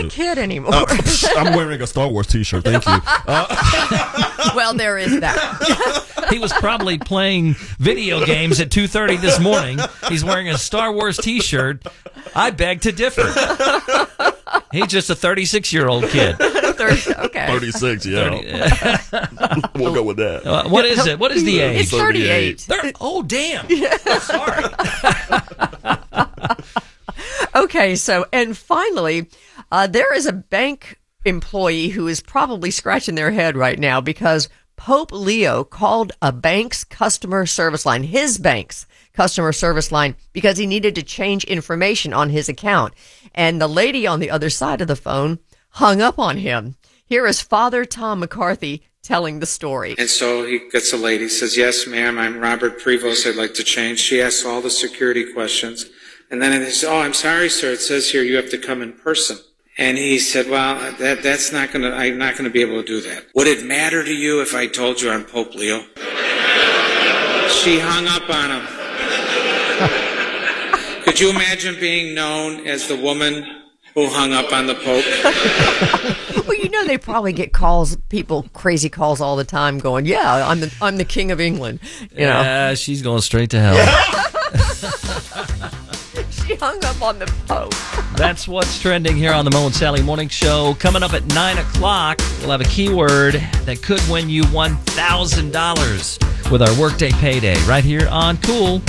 a kid anymore. I'm wearing a Star Wars T-shirt. Thank you. Well, there is that. He was probably playing video games at 2:30 this morning. He's wearing a Star Wars T-shirt. I beg to differ. He's just a 36-year-old kid. Okay. 36, yeah. We'll go with that. What is it? What is the age? It's 38. Oh, damn. Oh, sorry. Okay, so, and finally, there is a bank employee who is probably scratching their head right now because Pope Leo called a bank's customer service line, his bank's customer service line, because he needed to change information on his account. And the lady on the other side of the phone hung up on him. Here is Father Tom McCarthy telling the story. And so he gets a lady, says, "Yes, ma'am, I'm Robert Prevost. I'd like to change." She asks all the security questions. And then he says, "Oh, I'm sorry, sir. It says here you have to come in person." And he said, "Well, that's not going to, I'm not going to be able to do that. Would it matter to you if I told you I'm Pope Leo?" She hung up on him. Could you imagine being known as the woman who hung up on the Pope? Well, you know, they probably get calls, crazy calls all the time going, "Yeah, I'm the King of England." You know. Yeah, she's going straight to hell. She hung up on the Pope. That's what's trending here on the Mo and Sally Morning Show. Coming up at 9 o'clock, we'll have a keyword that could win you $1,000 with our Workday Payday right here on Cool